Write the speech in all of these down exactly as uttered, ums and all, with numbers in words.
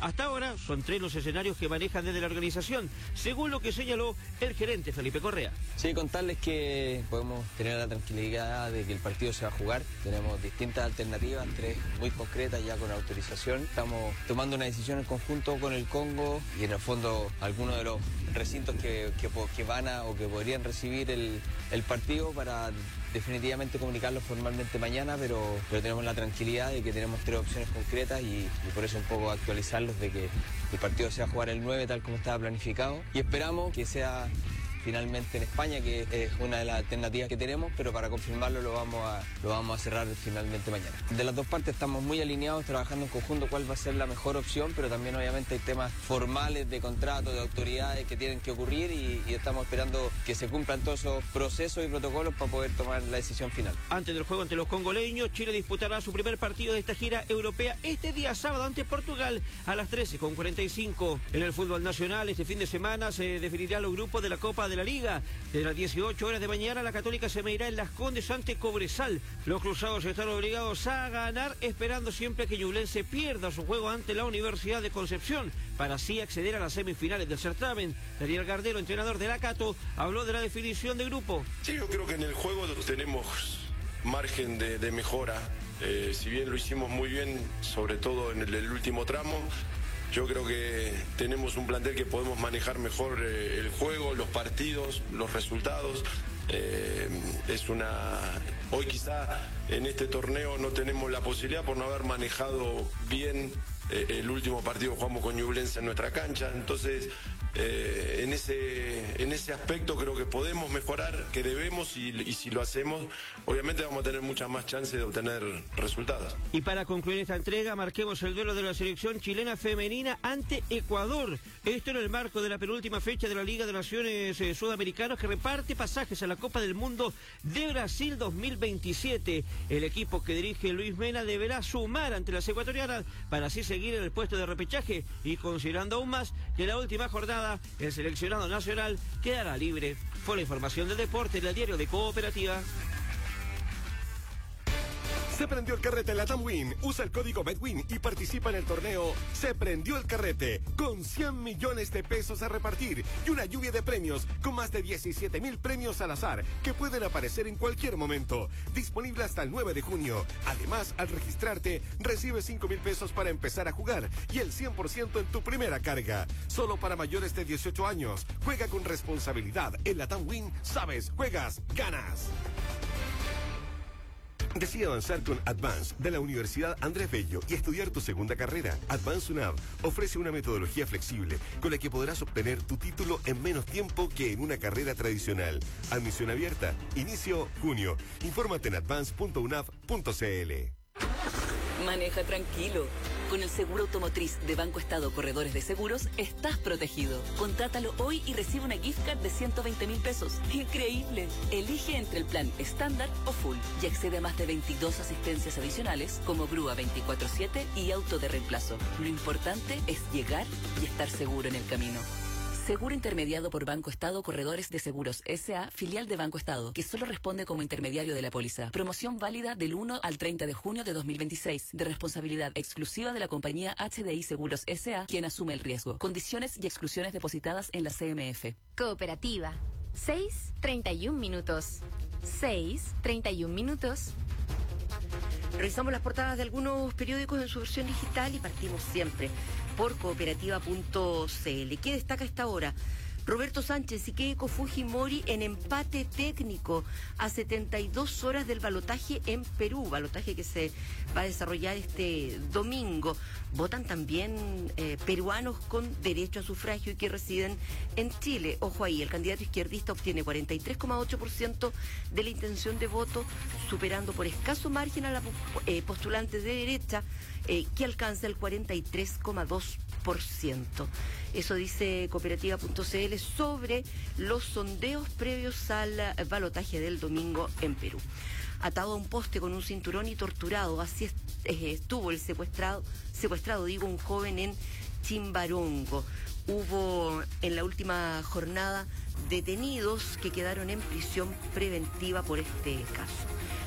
Hasta ahora son tres los escenarios que manejan desde la organización, según lo que señaló el gerente Felipe Correa. Sí, contarles que podemos tener la tranquilidad de que el partido se va a jugar. Tenemos distintas alternativas, tres muy concretas ya con autorización. Estamos tomando una decisión en conjunto con el Congo y en el fondo algunos de los recintos que, que, que van a o que podrían recibir el, el partido para definitivamente comunicarlo formalmente mañana, pero, pero tenemos la tranquilidad de que tenemos tres opciones concretas y, y por eso un poco actualizarlos de que el partido se va a jugar el nueve tal como estaba planificado y esperamos que sea finalmente en España, que es una de las alternativas que tenemos, pero para confirmarlo lo vamos a, lo vamos a cerrar finalmente mañana. De las dos partes estamos muy alineados, trabajando en conjunto cuál va a ser la mejor opción, pero también obviamente hay temas formales de contrato, de autoridades que tienen que ocurrir y, y estamos esperando que se cumplan todos esos procesos y protocolos para poder tomar la decisión final. Antes del juego ante los congoleños, Chile disputará su primer partido de esta gira europea este día sábado ante Portugal a las trece con cuarenta y cinco. En el fútbol nacional, este fin de semana se definirán los grupos de la Copa de de la Liga. Desde las dieciocho horas de mañana la Católica se medirá en Las Condes ante Cobresal. Los cruzados están obligados a ganar, esperando siempre que Ñublense pierda su juego ante la Universidad de Concepción, para así acceder a las semifinales del certamen. Daniel Gardero, entrenador de la Cato, habló de la definición de grupo. Sí, yo creo que en el juego tenemos margen de, de mejora. Eh, si bien lo hicimos muy bien, sobre todo en el, el último tramo, yo creo que tenemos un plantel que podemos manejar mejor eh, el juego, los partidos, los resultados. Eh, es una... Hoy quizá en este torneo no tenemos la posibilidad por no haber manejado bien eh, el último partido que jugamos con Ñublense en nuestra cancha. Entonces, eh, en ese, en ese aspecto creo que podemos mejorar, que debemos, y, y si lo hacemos, obviamente vamos a tener muchas más chances de obtener resultados. Y para concluir esta entrega, marquemos el duelo de la selección chilena femenina ante Ecuador. Esto en el marco de la penúltima fecha de la Liga de Naciones eh, Sudamericanas, que reparte pasajes a la Copa del Mundo de Brasil dos mil veintisiete. El equipo que dirige Luis Mena deberá sumar ante las ecuatorianas para así seguir en el puesto de repechaje, y considerando aún más que la última jornada el seleccionado nacional quedará libre. Fue la información del deporte en el diario de Cooperativa. Se prendió el carrete en la TAMWIN. Usa el código BETWIN y participa en el torneo Se Prendió el Carrete, con cien millones de pesos a repartir y una lluvia de premios con más de diecisiete mil premios al azar que pueden aparecer en cualquier momento. Disponible hasta el nueve de junio. Además, al registrarte, recibes cinco mil pesos para empezar a jugar y el cien por ciento en tu primera carga. Solo para mayores de dieciocho años. Juega con responsabilidad. En la TAMWIN, sabes, juegas, ganas. Decide avanzar con Advance de la Universidad Andrés Bello y estudiar tu segunda carrera. Advance UNAV ofrece una metodología flexible con la que podrás obtener tu título en menos tiempo que en una carrera tradicional. Admisión abierta. Inicio junio. Infórmate en advance punto unav punto cl. Maneja tranquilo. Con el seguro automotriz de Banco Estado Corredores de Seguros, estás protegido. Contrátalo hoy y recibe una gift card de ciento veinte mil pesos. ¡Increíble! Elige entre el plan estándar o full y accede a más de veintidós asistencias adicionales como grúa veinticuatro siete y auto de reemplazo. Lo importante es llegar y estar seguro en el camino. Seguro intermediado por Banco Estado Corredores de Seguros S A, filial de Banco Estado, que solo responde como intermediario de la póliza. Promoción válida del uno al treinta de junio de dos mil veintiséis, de responsabilidad exclusiva de la compañía H D I Seguros S A, quien asume el riesgo. Condiciones y exclusiones depositadas en la C M F. Cooperativa. seis, treinta y un minutos. seis, treinta y un minutos. Revisamos las portadas de algunos periódicos en su versión digital y partimos siempre por cooperativa punto cl. ¿Qué destaca a esta hora? Roberto Sánchez y Keiko Fujimori en empate técnico a setenta y dos horas del balotaje en Perú, balotaje que se va a desarrollar este domingo. Votan también eh, peruanos con derecho a sufragio y que residen en Chile. Ojo ahí, el candidato izquierdista obtiene cuarenta y tres coma ocho por ciento de la intención de voto, superando por escaso margen a la eh, postulante de derecha, eh, que alcanza el cuarenta y tres coma dos por ciento. Eso dice cooperativa punto cl sobre los sondeos previos al balotaje del domingo en Perú. Atado a un poste con un cinturón y torturado, así est- eh, estuvo el secuestrado, secuestrado, digo, un joven en Chimbarongo. Hubo en la última jornada detenidos que quedaron en prisión preventiva por este caso.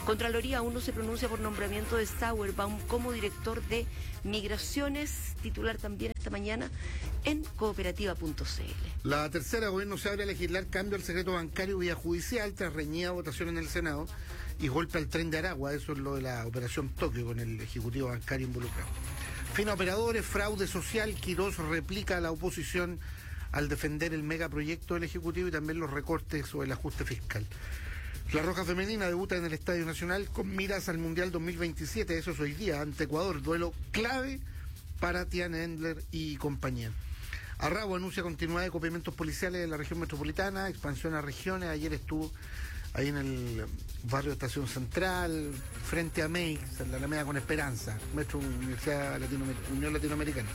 Contraloría aún no se pronuncia por nombramiento de Sauerbaum como director de Migraciones, titular también esta mañana en cooperativa punto c l. La tercera, gobierno se abre a legislar cambio al secreto bancario vía judicial tras reñida votación en el Senado y golpe al tren de Aragua. Eso es lo de la operación Tokio con el ejecutivo bancario involucrado. Fin a operadores, fraude social. Quirós replica a la oposición al defender el megaproyecto del ejecutivo y también los recortes o el ajuste fiscal. La Roja Femenina debuta en el Estadio Nacional con miras al Mundial dos mil veintisiete, eso es hoy día, ante Ecuador, duelo clave para Tiana Endler y compañía. Arrabo anuncia continuidad de copiamientos policiales en la región metropolitana, expansión a regiones. Ayer estuvo ahí en el barrio de Estación Central, frente a Meix, en la Alameda con Esperanza, Metro Universidad Latinoamer- Unión Latinoamericana.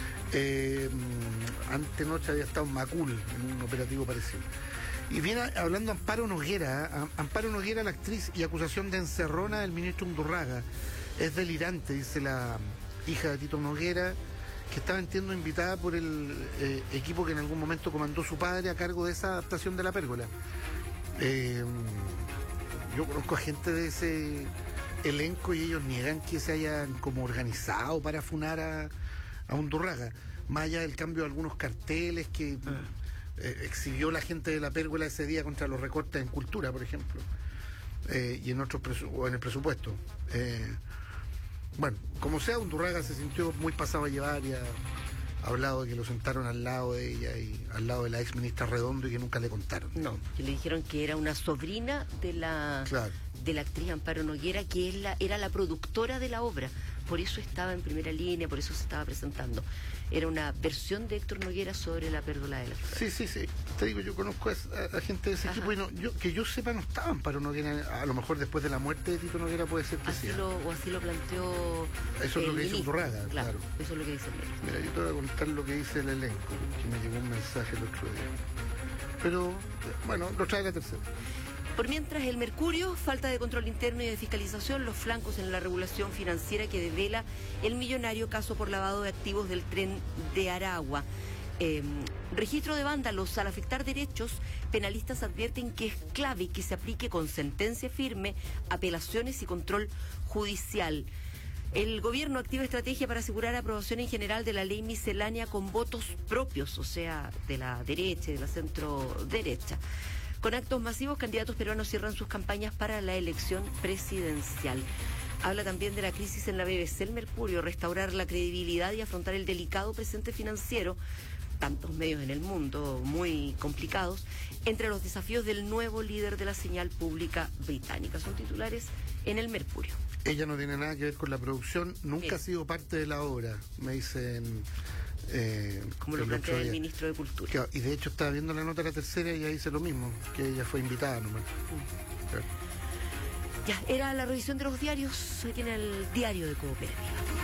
Eh, antenoche había estado en Macul en un operativo parecido. Y viene hablando Amparo Noguera, ¿eh? Amparo Noguera, la actriz y acusación de encerrona del ministro Undurraga. Es delirante, dice la hija de Tito Noguera, que estaba, entiendo, invitada por el eh, equipo que en algún momento comandó su padre a cargo de esa adaptación de La Pérgola. Eh, yo conozco a gente de ese elenco y ellos niegan que se hayan como organizado para funar a, a Undurraga, más allá del cambio de algunos carteles que... Ah. Eh, exhibió la gente de La Pérgola ese día contra los recortes en cultura, por ejemplo, eh, y en otros presu- o en el presupuesto. Eh, bueno, como sea, Undurraga se sintió muy pasado a llevar y ha hablado de que lo sentaron al lado de ella y al lado de la ex ministra Redondo y que nunca le contaron. No, que le dijeron que era una sobrina de la, claro. de la actriz Amparo Noguera, que es la, era la productora de la obra. Por eso estaba en primera línea, por eso se estaba presentando. Era una versión de Héctor Noguera sobre La Pérgola de la Flor. Sí, sí, sí. Te digo, yo conozco a, a, a gente de ese Ajá. equipo y no, yo, que yo sepa no estaban Amparo Noguera. A lo mejor después de la muerte de Tito Noguera puede ser que así sea. Lo, o así lo planteó. Eso es lo que dice Undurraga, claro, claro. Eso es lo que dice el elenco. Mira, yo te voy a contar lo que dice el elenco, que me llegó un mensaje el otro día. Pero, bueno, lo trae la tercera. Por mientras, el Mercurio, falta de control interno y de fiscalización, los flancos en la regulación financiera que devela el millonario caso por lavado de activos del tren de Aragua. Eh, registro de vándalos. Al afectar derechos, penalistas advierten que es clave que se aplique con sentencia firme, apelaciones y control judicial. El gobierno activa estrategia para asegurar aprobación en general de la ley miscelánea con votos propios, o sea, de la derecha y de la centro derecha. Con actos masivos, candidatos peruanos cierran sus campañas para la elección presidencial. Habla también de la crisis en la B B C El Mercurio, restaurar la credibilidad y afrontar el delicado presente financiero, tantos medios en el mundo muy complicados, entre los desafíos del nuevo líder de la señal pública británica. Son titulares en El Mercurio. Ella no tiene nada que ver con la producción, nunca Bien. ha sido parte de la obra, me dicen... Eh, Como lo plantea el ministro de Cultura. Claro, y de hecho estaba viendo la nota de la tercera y ahí dice lo mismo, que ella fue invitada nomás. Mm. Claro. Ya, era la revisión de los diarios, hoy tiene el diario de Cooperativa.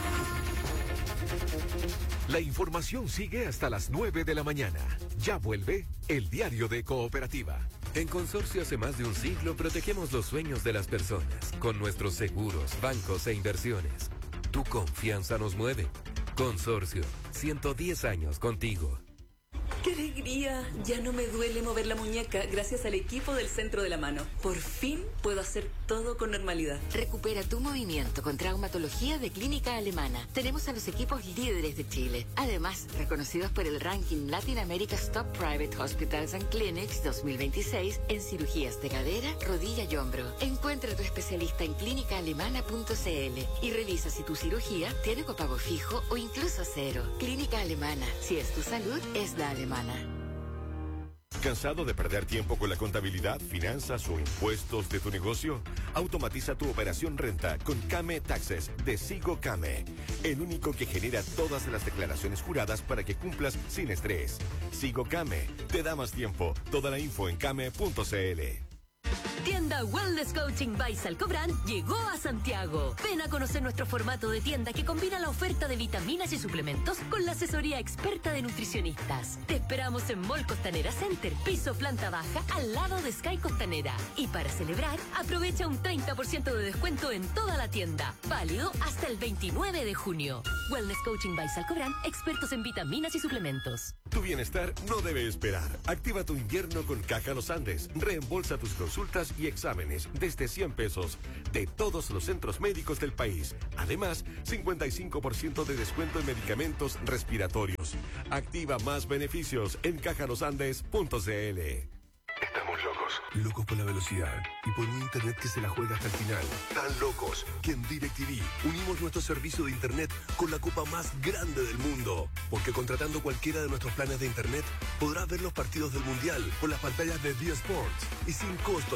La información sigue hasta las nueve de la mañana. Ya vuelve el diario de Cooperativa. En Consorcio hace más de un siglo protegemos los sueños de las personas con nuestros seguros, bancos e inversiones. Tu confianza nos mueve. Consorcio, ciento diez años contigo. ¡Qué alegría! Ya no me duele mover la muñeca gracias al equipo del Centro de la Mano. Por fin puedo hacer todo con normalidad. Recupera tu movimiento con traumatología de Clínica Alemana. Tenemos a los equipos líderes de Chile. Además, reconocidos por el ranking Latin America's Top Private Hospitals and Clinics dos mil veintiséis en cirugías de cadera, rodilla y hombro. Encuentra a tu especialista en clínica alemana punto c l y revisa si tu cirugía tiene copago fijo o incluso cero. Clínica Alemana. Si es tu salud, es la alemana. ¿Cansado de perder tiempo con la contabilidad, finanzas o impuestos de tu negocio? Automatiza tu operación renta con Came Taxes de Sigo Came, el único que genera todas las declaraciones juradas para que cumplas sin estrés. Sigo Came te da más tiempo. Toda la info en came punto c l. Tienda Wellness Coaching by Salcobrand llegó a Santiago. Ven a conocer nuestro formato de tienda que combina la oferta de vitaminas y suplementos con la asesoría experta de nutricionistas. Te esperamos en Mall Costanera Center, piso planta baja, al lado de Sky Costanera. Y para celebrar, aprovecha un treinta por ciento de descuento en toda la tienda. Válido hasta el veintinueve de junio. Wellness Coaching by Salcobrand, expertos en vitaminas y suplementos. Tu bienestar no debe esperar. Activa tu invierno con Caja Los Andes. Reembolsa tus consultas pruebas y exámenes desde cien pesos de todos los centros médicos del país. Además, cincuenta y cinco por ciento de descuento en medicamentos respiratorios. Activa más beneficios en cajarosandes punto c l. Estamos locos. Locos por la velocidad y por un internet que se la juega hasta el final. Tan locos que en DirecTV unimos nuestro servicio de internet con la copa más grande del mundo. Porque contratando cualquiera de nuestros planes de internet podrás ver los partidos del Mundial por las pantallas de D Sports y sin costo